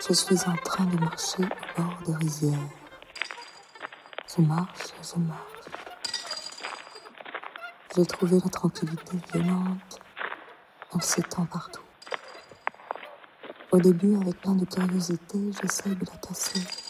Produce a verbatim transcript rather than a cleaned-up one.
Je suis en train de marcher au bord des rizières. Je marche, je marche. J'ai trouvé la tranquillité violente. Elle s'étend partout. Au début, avec plein de curiosité, j'essaye de la casser.